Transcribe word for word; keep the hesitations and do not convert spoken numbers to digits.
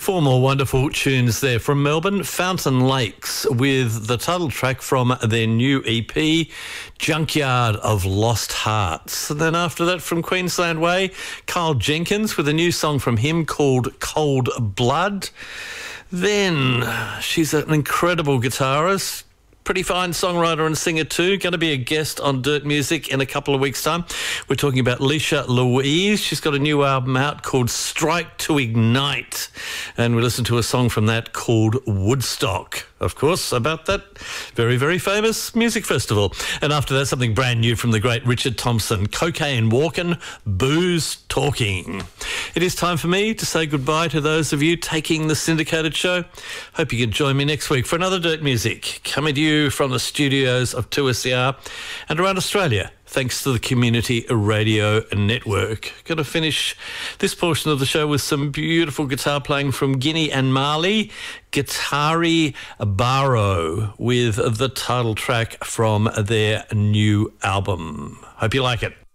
Four more wonderful tunes there from Melbourne. Fountain Lakes with the title track from their new E P, Junkyard of Lost Hearts. And then after that from Queensland Way, Carl Jenkins with a new song from him called Cold Blood. Then she's an incredible guitarist, pretty fine songwriter and singer too. Going to be a guest on Dirt Music in a couple of weeks' time. We're talking about Leisha Louise. She's got a new album out called Strike to Ignite. And we listened to a song from that called Woodstock, of course, about that very, very famous music festival. And after that, something brand new from the great Richard Thompson, Cocaine Walkin', Booze Talking. It is time for me to say goodbye to those of you taking the syndicated show. Hope you can join me next week for another Dirt Music, coming to you from the studios of two S E R and around Australia, thanks to the Community Radio Network. Going to finish this portion of the show with some beautiful guitar playing from Guinea and Mali, Guitari Baro, with the title track from their new album. Hope you like it.